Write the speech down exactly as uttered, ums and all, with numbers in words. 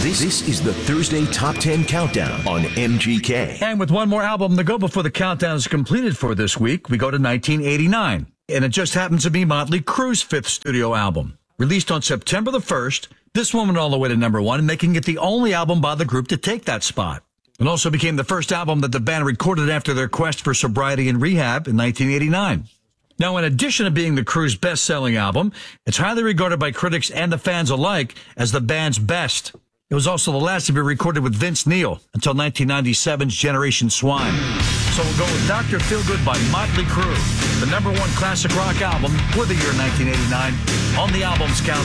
This, this is the Thursday Top ten Countdown on M G K. And with one more album to go before the countdown is completed for this week, we go to nineteen eighty-nine. And it just happens to be Motley Crue's fifth studio album. Released on September the first, this one went all the way to number one, making it the only album by the group to take that spot. It also became the first album that the band recorded after their quest for sobriety and rehab in nineteen eighty-nine. Now, in addition to being the Crue's best-selling album, it's highly regarded by critics and the fans alike as the band's best. It was also the last to be recorded with Vince Neil until nineteen ninety-seven's Generation Swine. So we'll go with Doctor Feelgood by Motley Crue, the number one classic rock album for the year nineteen eighty-nine on the album's countdown.